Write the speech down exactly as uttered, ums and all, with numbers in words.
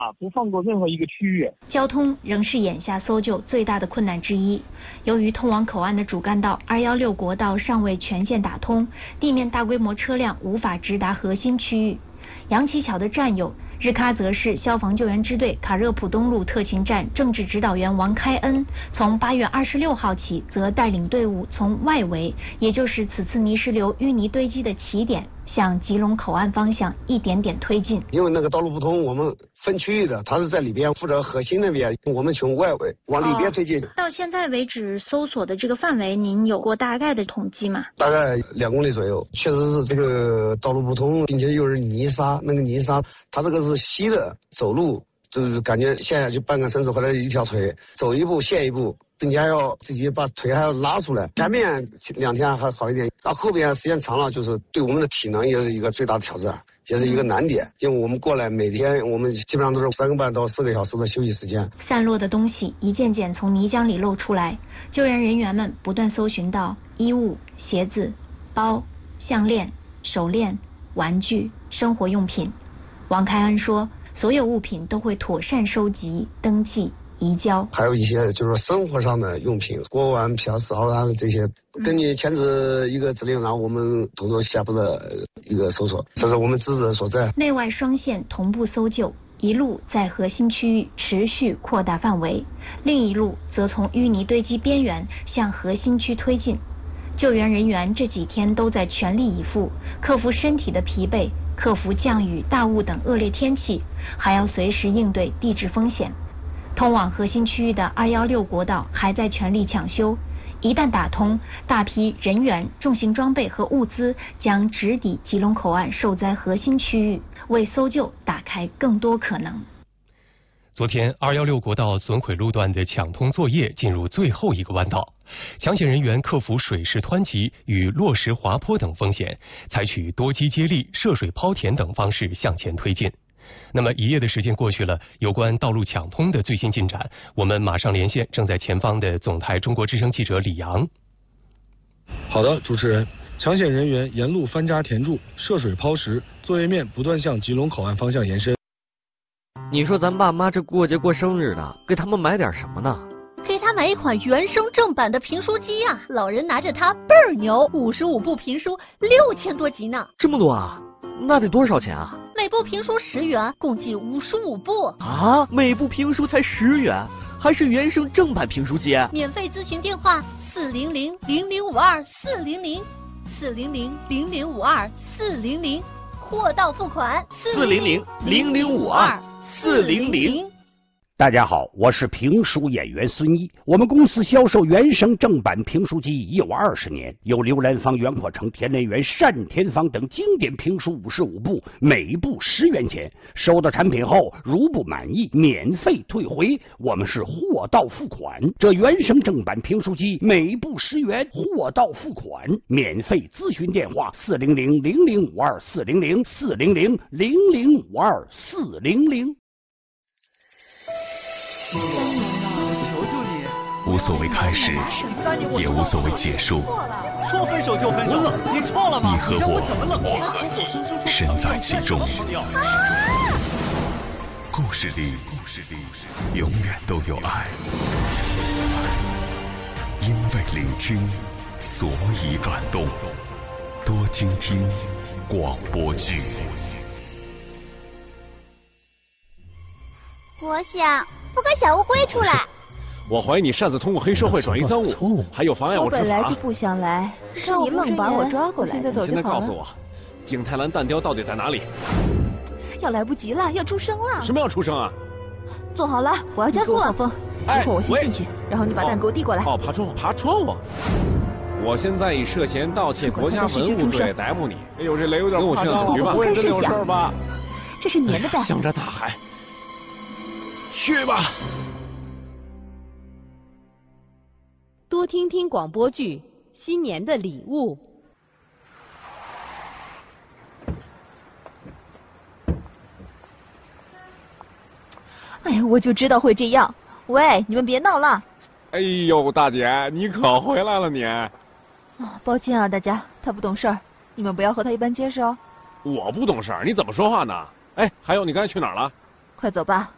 啊，不放过任何一个区域。 交通仍是眼下搜救最大的困难之一。由于通往口岸的主干道二一六国道尚未全线打通，地面大规模车辆无法直达核心区域。杨岐桥的战友日喀则市消防救援支队卡热普东路特勤站政治指导员王开恩，从八月二十六号起，则带领队伍从外围，也就是此次泥石流淤泥堆积的起点，向吉隆口岸方向一点点推进。 因为那个道路不通，我们分区域的，他是在里边负责核心那边，我们从外围往里边推进。 哦、到现在为止，搜索的这个范围，您有过大概的统计吗？ 大概两公里左右，确实是这个道路不通，并且又是泥沙，那个泥沙，它这个是稀的，走路就是感觉陷下去半个身子或者一条腿，走一步陷一步。并且还要自己把腿还要拉出来，前面两天还好一点，到后边时间长了，就是对我们的体能也是一个最大的挑战，也是一个难点。因为我们过来每天我们基本上都是三个半到四个小时的休息时间。 散落的东西一件件从泥浆里露出来，救援人员们不断搜寻到衣物、鞋子、包、项链、手链、玩具、生活用品。王开恩说，所有物品都会妥善收集、登记。移交， 还有一些就是说生活上的用品，锅碗瓢勺啊这些，根据签字一个指令，然后我们统筹下步的一个搜索，这是我们职责所在。 内外双线同步搜救，一路在核心区域持续扩大范围，另一路则从淤泥堆积边缘向核心区推进。救援人员这几天都在全力以赴，克服身体的疲惫，克服降雨、大雾等恶劣天气，还要随时应对地质风险。通往核心区域的二一六国道还在全力抢修，一旦打通，大批人员、重型装备和物资将直抵吉隆口岸受灾核心区域，为搜救打开更多可能。 昨天，二一六国道损毁路段的抢通作业进入最后一个弯道，抢险人员克服水势湍急与落石滑坡等风险，采取多机接力、涉水抛填等方式向前推进。那么一夜的时间过去了，有关道路抢通的最新进展，我们马上连线正在前方的总台中国之声记者李阳。 好的，主持人，抢险人员沿路翻渣填筑、涉水抛石，作业面不断向吉隆口岸方向延伸。 你说咱爸妈这过节过生日的，给他们买点什么呢？ 给他买一款原声正版的评书机呀、啊，老人拿着它倍儿牛，五十五部评书，六千多集呢。 这么多啊？那得多少钱啊？ 每部评书十元，共计五十五部。 啊，每部评书才十元，还是原声正版评书机？ 免费咨询电话：四零零零零五二四零零，四零零零零五二四零零，货到付款。 四零零零零五二四零零。 大家好，我是评书演员孙一。我们公司销售原声正版评书机已有二十年，有刘兰芳、袁阔成、田连元、单田芳等经典评书五十五部，每部十元钱。收到产品后，如不满意，免费退回。我们是货到付款。这原声正版评书机每部十元，货到付款，免费咨询电话：四零零零零五二四零零四零零零零五二四零零。 三年了，求求你！ 无所谓开始，也无所谓结束。 说分手就分手，你错了吗？ 你和我，我和你，身在其中。故事里，故事里永远都有爱。因为聆听，所以感动。多听听广播剧。 我想不跟小乌龟出来。 我怀疑你擅自通过黑社会转移赃物，还有妨碍我执法。 我本来就不想来，是你猛把我抓过来。现在走就好了。 现在告诉我，景泰蓝弹雕到底在哪里？ 要来不及了，要出生了。 什么要出生啊？ 坐好了，我要加速了。风，一会儿我先进去，然后你把蛋给我递过来。 哦，爬窗户，爬窗户。我现在以涉嫌盗窃国家文物罪逮捕你。哎呦，这雷有点夸张了，不会真的有事吧？ 这是粘的蛋。 向着大海。去吧。 多听听广播剧《新年的礼物》。 哎呀，我就知道会这样。喂，你们别闹了。 哎呦，大姐，你可回来了你。 啊，抱歉啊，大家，他不懂事儿，你们不要和他一般见识哦。 我不懂事儿，你怎么说话呢？哎，还有，你刚才去哪儿了？ 快走吧，